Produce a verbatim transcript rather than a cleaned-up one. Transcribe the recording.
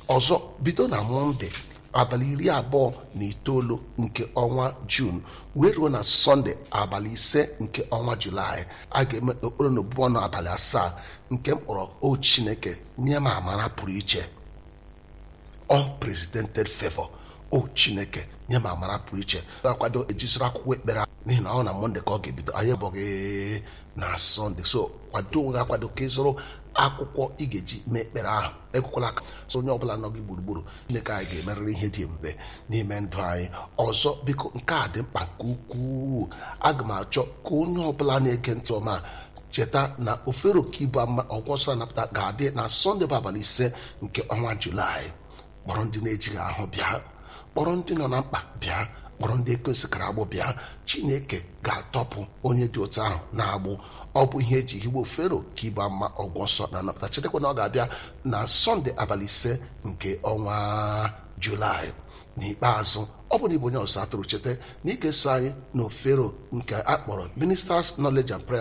ọzọ bido na Mọnde abalị iri abụọ na itoolu nke ọnwa Jun wee ruo na Sọnde abalị ise nke ọnwa Julaị a ga-eme okporo na obubu ọnụ abalị asaa nke mkpọrọ o Chineke nye m amara pụrụ iche, unprecedented favor. O Chineke nye m amara pụrụ iche. Akwado ejisiri akwụkwọ ekpere n'ihi na ọ na Mọnde ka ọ ga-ebido, anyị abụghị na Sọnde. So kwado onwe gị, akwado ka ị zụrụ akwụkwọ ị ga-eji mee ekpere ahụ. Ekwekwala aka so onye ọbụla nọ gị gburugburu, Chineke anyị ga-emerịrị ihe dị ebube n'ime ndụ anyị. Ọzọ biko, nke a dị mkpa nke ukwuu, aga m achọ ka onye ọbụla na-ege ntị ọma cheta na ofere okibu ọgwọ nsọ anapụta ga-adị na Sọnde bụ abalị ise nke ọnwa Julaị. Kpọrọ ndị na-ejighị ahụ bịa, kpọrọ ndị nọ na mkpa bịa, kpọrọ ndị ekwensị kara agbụ bịa. Chineke ga-atọpụ onye dị otu ahụ na-agbụ. Ọ bụ ihe eji higbo Fero ka ibu ama ọgwọ nsọ na anapụta. Chetakwa na ọ ga-abịa na Sọnde abalị ise nke ọnwa Julaị. N'ikpeazụ, ọ bụ na ịbụ onye ọzọ atụrụ, cheta na ị ga-eso anyị n'ofero nke akpọrọ Ministers Knowledge and Prayer